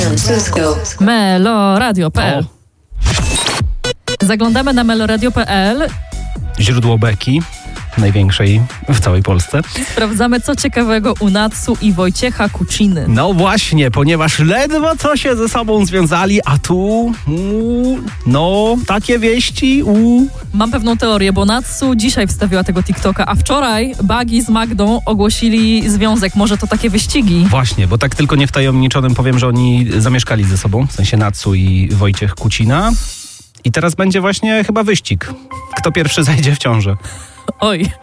Meloradio.pl. Zaglądamy na meloradio.pl. Źródło beki, największej w całej Polsce. Sprawdzamy, co ciekawego u Natsu i Wojciecha Kuciny. No właśnie, ponieważ ledwo co się ze sobą związali, a tu takie wieści. Mam pewną teorię, bo Natsu dzisiaj wstawiła tego TikToka, a wczoraj Bagi z Magdą ogłosili związek. Może to takie wyścigi? Właśnie, bo tak tylko niewtajemniczonym powiem, że oni zamieszkali ze sobą, w sensie Natsu i Wojciech Kucina. I teraz będzie właśnie chyba wyścig. Kto pierwszy zajdzie w ciążę. Oj.